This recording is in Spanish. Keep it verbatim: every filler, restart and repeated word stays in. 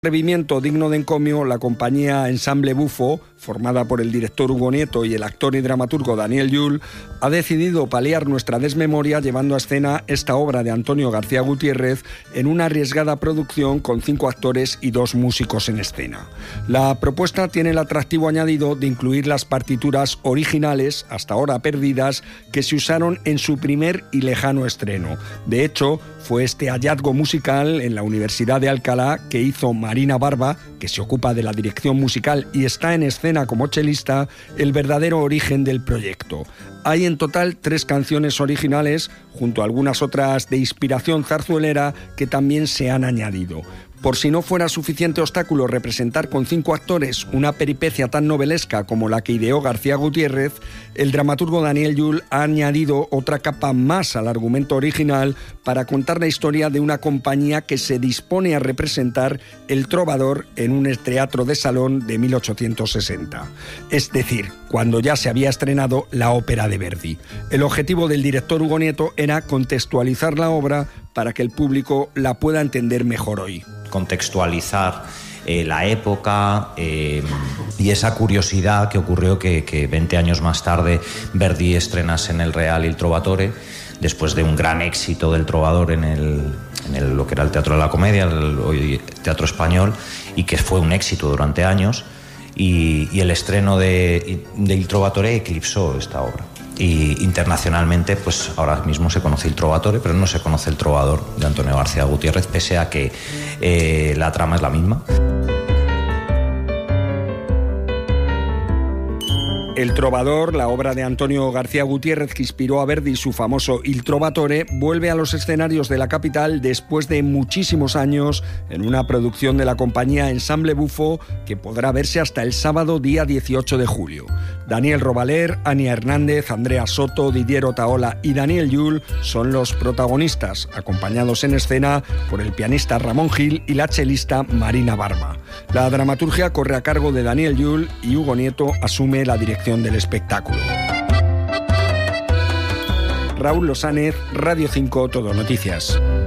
Atrevimiento digno de encomio, la compañía Ensamble Bufo, formada por el director Hugo Nieto y el actor y dramaturgo Daniel Llull, ha decidido paliar nuestra desmemoria llevando a escena esta obra de Antonio García Gutiérrez en una arriesgada producción con cinco actores y dos músicos en escena. La propuesta tiene el atractivo añadido de incluir las partituras originales, hasta ahora perdidas, que se usaron en su primer y lejano estreno. De hecho, fue este hallazgo musical en la Universidad de Alcalá que hizo Marina Barba, que se ocupa de la dirección musical y está en escena como chelista, el verdadero origen del proyecto. Hay en total tres canciones originales, junto a algunas otras de inspiración zarzuelera que también se han añadido. Por si no fuera suficiente obstáculo representar con cinco actores una peripecia tan novelesca como la que ideó García Gutiérrez, el dramaturgo Daniel Llull ha añadido otra capa más al argumento original para contar la historia de una compañía que se dispone a representar El Trovador en un teatro de salón de mil ochocientos sesenta. Es decir, cuando ya se había estrenado la ópera de Verdi. El objetivo del director Hugo Nieto era contextualizar la obra para que el público la pueda entender mejor hoy. Contextualizar eh, la época eh, y esa curiosidad que ocurrió que, que veinte años más tarde Verdi estrenase en el Real Il Trovatore, después de un gran éxito del Trovador en, el, en el, lo que era el Teatro de la Comedia, el, hoy Teatro Español, y que fue un éxito durante años, y, y el estreno de, de Il Trovatore eclipsó esta obra. Y internacionalmente, pues ahora mismo se conoce Il Trovatore, pero no se conoce El Trovador de Antonio García Gutiérrez, pese a que eh, la trama es la misma. El Trovador, la obra de Antonio García Gutiérrez que inspiró a Verdi su famoso Il Trovatore, vuelve a los escenarios de la capital después de muchísimos años en una producción de la compañía Ensamble Bufo que podrá verse hasta el sábado día dieciocho de julio. Daniel Robaler, Ania Hernández, Andrea Soto, Didier Otaola y Daniel Llull son los protagonistas, acompañados en escena por el pianista Ramón Gil y la chelista Marina Barba. La dramaturgia corre a cargo de Daniel Llull y Hugo Nieto asume la dirección del espectáculo. Raúl Losánez, Radio cinco Todo Noticias.